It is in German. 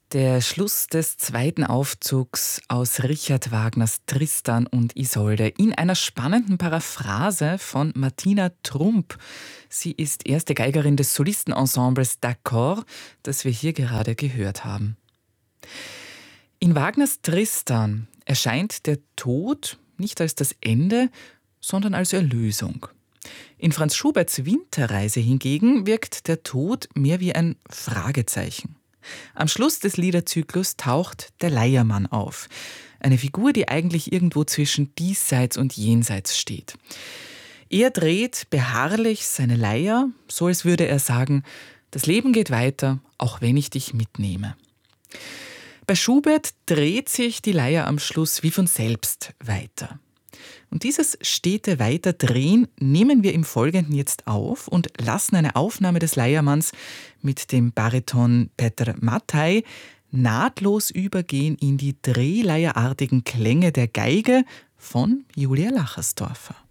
Der Schluss des zweiten Aufzugs aus Richard Wagners Tristan und Isolde in einer spannenden Paraphrase von Martina Trump. Sie ist erste Geigerin des Solistenensembles D'accord, das wir hier gerade gehört haben. In Wagners Tristan erscheint der Tod nicht als das Ende, sondern als Erlösung. In Franz Schuberts Winterreise hingegen wirkt der Tod mehr wie ein Fragezeichen. Am Schluss des Liederzyklus taucht der Leiermann auf. Eine Figur, die eigentlich irgendwo zwischen Diesseits und Jenseits steht. Er dreht beharrlich seine Leier, so als würde er sagen, das Leben geht weiter, auch wenn ich dich mitnehme. Bei Schubert dreht sich die Leier am Schluss wie von selbst weiter. Und dieses stete Weiterdrehen nehmen wir im Folgenden jetzt auf und lassen eine Aufnahme des Leiermanns mit dem Bariton Petr Mattei nahtlos übergehen in die drehleierartigen Klänge der Geige von Julia Lachersdorfer.